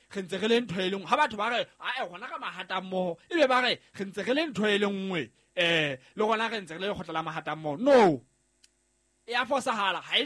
re ntse re le ntho e leng ha batho ba re a gona ka mahata mmoho ebe ba re re ntse re le ntho e le nngwe le gona re ntse re le lekgotla la mahata mmoho no e a fosahala ha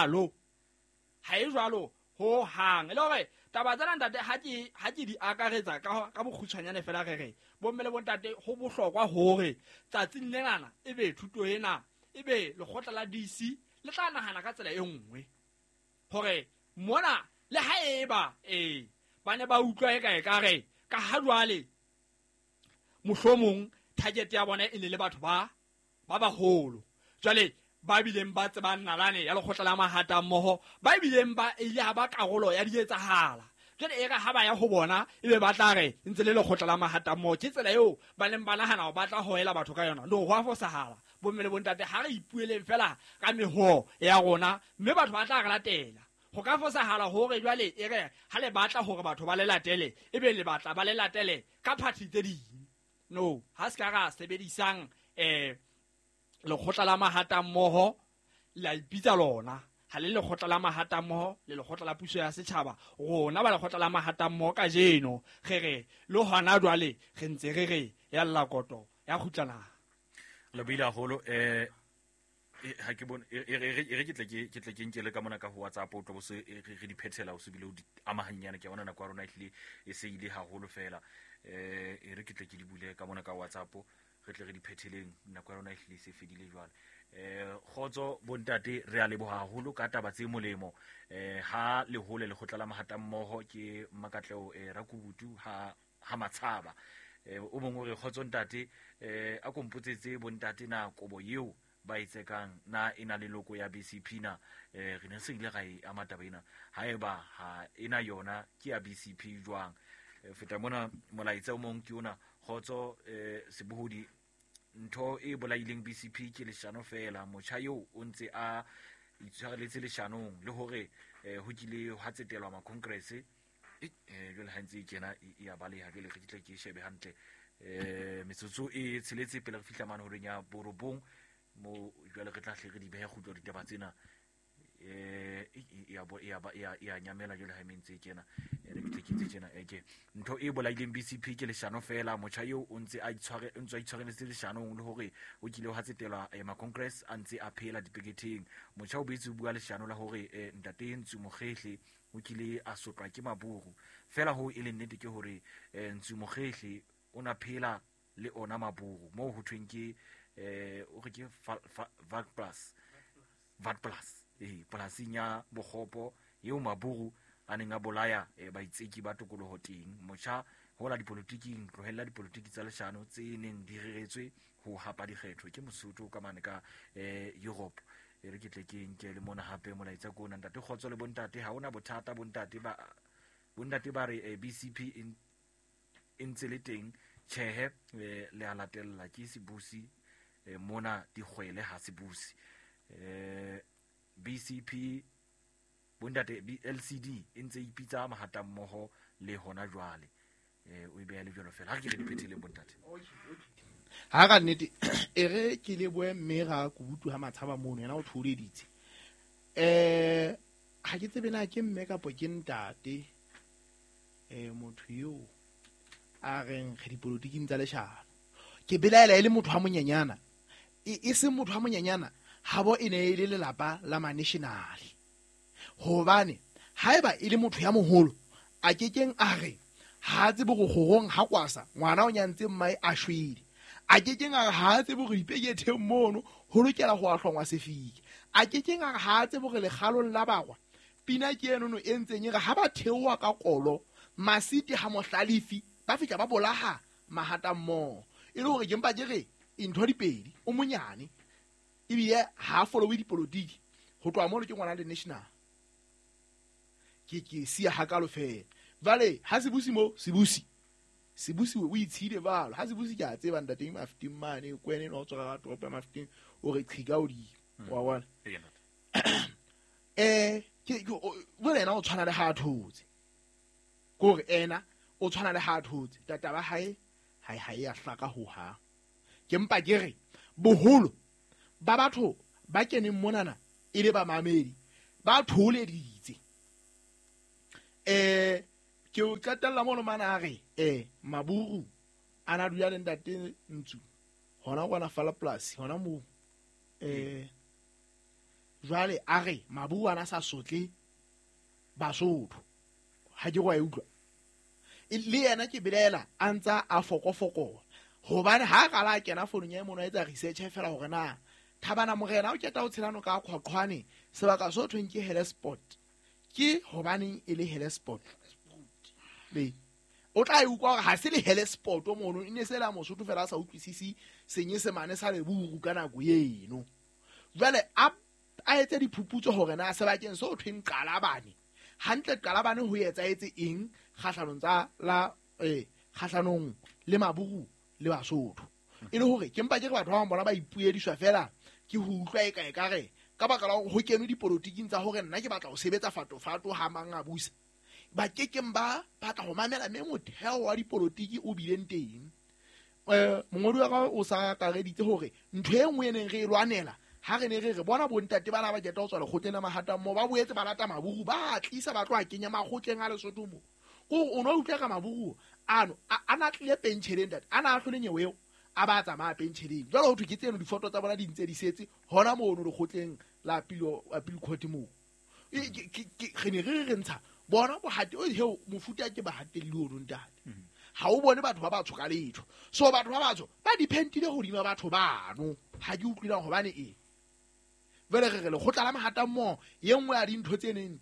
e jwalo ho hang le hore taba tsena ntate ha ke di akaretsa ka bokgutshwanyane fela re bomme le bontate ho bohlokwa hore tsatsing lenana ebe thuto ena ebe lekgotla la DC le tla nahana ka tsela e nngwe hore mona le haeba ba ne ba utlwa e kare ka ha jwale mohlomong target ya bona e ne le batho ba baholo jwale ba bileng ba tsebang nalane ya lekgotla la mahata mmoho ba bileng ba ile ha ba karolo ya dietsahala jwale e ka ha ba ya ho bona ebe ba tla re ntse le lekgotla la mahata mmoho ke tsela eo ba neng ba nahana ho batla hoela batho ka yona no ho a fosahala bomme le bontate ha re ipueleng fela ka meho ya rona mme batho ba tla re latela go ka fosahala hore jwale e re ha le batla hore batho ba le latele ebe le batla ba le latele ka party tse ding no ha se ka ra sebedisang lekgotla la mahata mmoho la ipitsa lona ha le lekgotla la mahata mmoho le lekgotla la puso ya setjhaba rona ba lekgotla la mahata mmoho ka jeno re le hona jwale re ntse re ya lakoto ya khutlana le bila holo ha ke bone re ke tle ke nkele ka mona ka ho WhatsApp o tlo se re di phethela o se bile o di amahanyana ke bona na kwa rona e se ile haholo fela re ke tle ke di bule ka mona ka WhatsApp re tle re di phetheleng nako ya rona e se fedile jwale khotso bontate re a leboha haholo ka taba tse molemo ha le hole le khotla la mahata mmoho ke makatleo Rakubutu ha Matshaba o mongwe re khotso ntate a kompotsetse bontate na kobo yeo ba itsekang na ina le loko ya BCP na re ne se ile ga e amataba ina haeba ha ina yona ke ya BCP jwang feta mona molaitsa o mong ke ona khotso sebohodi ntho e bolaileng BCP ke leshano fela motjha yo o ntse a itshwareletse leshanong le hore ho kile ha tsetelwa ma congress jwale ha ntse kena ya baleha jwale re tle ke shebe hantle metsotso e tsheletse pele re fihla mane ho renya borobong mo jwale re tla hle re di behe khutlo ditaba tsena ya nyamela jwale ha mentse kena re tleketse tjena ntho e bolaileng BCP ke leshano fela motjha yo o ntse a itshwareletse leshanong le hore o kile ho hatsetelwa ma congress a ntse a phela dipeketeng motjha o beitse bua leshano la hore ntate Ntsumokgehle o kile a sotlwa ke maburu fela ho e le nnete ke hore Ntsumokgehle o na phela le ona maburu mo ho thweng ke o re ke VAT plus polasing ya Bokgopo eo maburu a neng a bolaya baitseki ba tokoloho teng motjha hola dipolitiking tlohella dipolitiki tsa leshano tse neng di reretswe ho hapa dikgetho ke Mosotho ka mane ka Europe re ke tle ke nke le mona hape molaitsa kona ntate khotso le bontate ha ona bothata bontate ba re BCP ntse le teng chehe le a latella ke sebusi mona dikgwele ha sebusi BCP bontate LCD ntse ipitsa mahata mmoho le hona jwale o e beha le jwalo fela ha ke re diphethele bontate ha ka nnete ere ke le boe mme ga Kubutu ha Matshaba mono yena o tholeditse ha ke tsebe na ke mme ka po ke ntate motho yo a reng ge dipolitiking tsa leshano ke belaela ile motho wa monyenyana e se motho wa monyenyana habo e ne ile lelapa la ma national hobane haeba ile motho ya moholo a kekeng a re ha tsebe go gogong ha kwasa ngwana o nyantse mmae a shwele a kekeng a ha tsebe go ipekethe mono ho lokela go ahlongwa sefiki a kekeng a ha tsebe go le kgalong la bagwa pina ke enono e ntseng ga ha ba theowa ka kolo masiti ha mohlalifi ba fika ba bolaha mahata mmo e le hore ke mpa ke re intho dipedi o monyane ebile ha follow dipolitiki ho tloa mo le ke ngwana le national ke sia hakalo fela vale ha sebusi mo sebusi o itshile valo ha sebusi ke a tseba ntate mafting mane kwene no tswa ka topa mafting o re qhika o di wa wana ke vole na o tshwana le ha thotse gore ena o tshwana le ha thotse tata ba hae ya hlaka ho ha ke mpa ke re boholo ba batho ba keneng monana ile ba mamedi ba tholeditse ke o qetella mono mana a re maburu a na dula le ntate Ntsu hona kwana fala plus hona mo jwale a re maburu ana sa sotle Basotho ha ke go a utlwa le yena ke belaela a ntsa a fokofoko hobane ha gala kena fonong ya mona etsa research fela hore na Thabana Morena o keta o tshelano ka Qwaqwane sebaka so thweng ke Helsport ke hobane e le Helsport le o tla e ukwa ha se le Helsport o mono ine se la Mosotho fela sa utlwisisi senyesemane sa leburu kana go yeno jwale a etse diphuputso hore na sebakeng so thweng Qalabane hantle Qalabane ho etsa etse eng kgahlanong tsa la kgahlanong le maburu le Basotho e le hore ke mpa ke batho ba bona ba ipuediswa fela ke ho utlwa e kae kare ka baka la ho kenwe dipolotiking tsa hore nna ke batla ho sebetsa fato ha mang a busa ba kekeng ba batla ho mamela mme motheo wa dipolotiki o bileng teng mongodi wa ka o sa kareditse hore ntho e nngwe eneng re e lwanela ha re ne re bona bontate bana ba keta ho tswa lekgotleng la mahata mo ba boetse ba lata maburu ba tlisa ba tlo a kenya makgotleng a Lesotho mo o no utlwa ka maburu ano ana tlile pentšheleng date ana a hlole nyeweo a ba tsamaya pentšheleng jwale ho thwe ke tseno difoto tsa bona di ntse di setse hona mono lekgotleng la appeal court mo ge ne re ntsha bona bohate o heo mofuta ke bahatelli o ntate ha o bone batho ba batsho ka letho so batho ba batsho ba dipentile hodima batho bano ha ke utlwilang hobane vele re le khotla la mahata mo ye nngwe ya dintho tseneng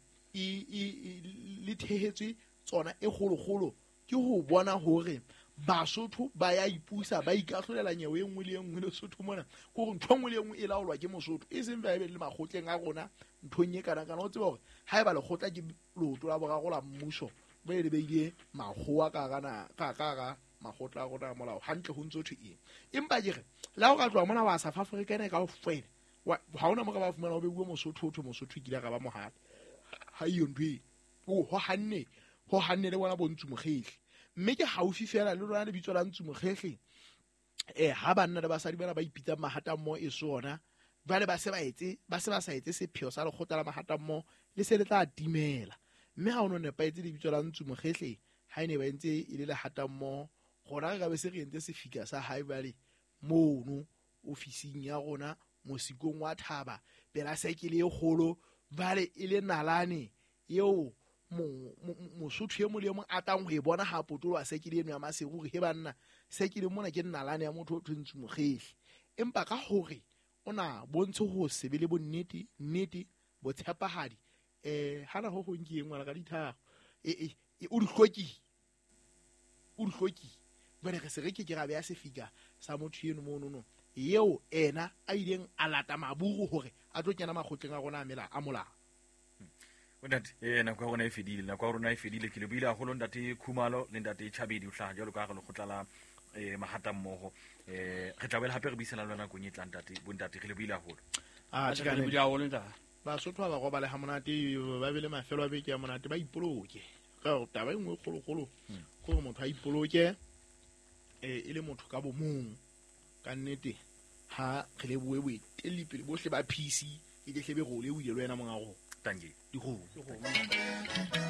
le thehetswe tsona e kgolokgolo ke ho bona hore Basotho ba ya ipusa ba ikahlolela nyewe e nngwe le e nngwe Lesotho mona go go ntho nngwe le nngwe e laolwa ke Mosotho e seng ba le makgotleng a rona nthong ye kana o tseba hore ha e ba le khotla ke loto la boga go la mmuso ba ile beile magoa ka makgotla a rona molao hantle ho ntso thwe empa ke re la o ka tloa mona wa South Africa ne ka o fela ha ona mo ka ba fumana o be bua Mosotho Mosotho kile ga ba mohale ha iyo ntwe ho hanne le bona bontsu mogegli mme ke haufi fela le rona le bitso la Ntsu Mogegli ha banna le basadi bana ba ipitsa mahata mo e sona jwale ba se ba sa etse sepheo sa lekgotla la mahata mo le se le tla timela mme ha ono nepa etse le bitso la Ntsu Mogegli ha ene ba ntse e le hata mo gona ga be se re ntse se fika sa hae bale mono ofising ya rona mosikong wa Thaba pela sekele e kgolo vale e le nalane eo Mosotho ye mo le mo atang ho e bona ha potolo wa sekele eno ya Maseruri he banna sekele mona ke nalane ya motho o Ntsu Mogegli empa ka hore ona bontsho ho sebe le bonnete bo tshepahadi hana ho nki engwana ka dithago o di hloki bana re se re ke ga be ya se fika sa motho eno mo no yeo ena a ileng a lata maburu hore a tlo kena makgotleng a rona a molao Ntate nako ya rona e fedile nako ya rona e fedile ke le buile a golong ntate Khumalo le ntate Chabedi o hlaga jalo ka ga le khotla mahata mmogo re tla bela hape re bisela lona go nyetla ntate bontate ke le buile a golo ke le buile a golo ntate Basotho ba go ba le ha monate ba bele mafelo a beke ya monate ba ipoloke ga o taba engwe kgolokgolo go motho a ipoloke e le motho ka bo mong ka nnete ha re le buwe telipele bohle ba PC e ke hlebe go le o ile le wena monga go Thank you.